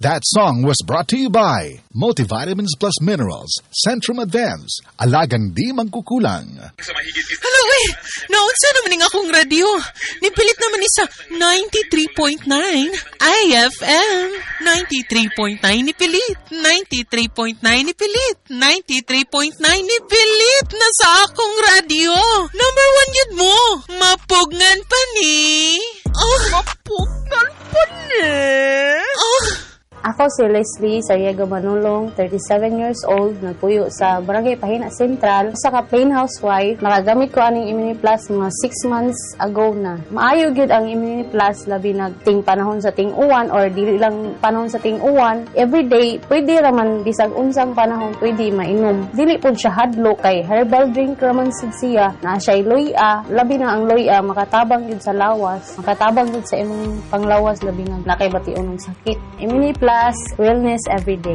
That song was brought to you by Multivitamins Plus Minerals, Centrum Advance, alagang di magkukulang. Hala, uy! Naunsa naman nga akong radio. Nipilit naman isa 93.9 IFM. 93.9 nipilit. 93.9 nipilit. 93.9 nipilit na sa akong radio. Number 1 yun mo. Mapugnan pa ni. Oh, mapugnan pa ni. Oh. Ako si Leslie Sariaga Manulong, 37 years old, nagpuyo sa Barangay Pahina Central. Sa ka-plain housewife, nakagamit ko aning Immunity Plus mga 6 months ago na. Maayo gyud ang Immunity Plus labi nagting panahon sa ting uwan or dili lang panahon sa ting uwan. Every day, pwede raman bisag unsang panahon pwede mainom. Dili pud siya hadlok kay herbal drink raman sad siya. Na siya loya, labi na ang loya makatabang gyud sa lawas, makatabang gyud sa imong panglawas labi nga nakay bation ng sakit. Immunity Plus, wellness every day.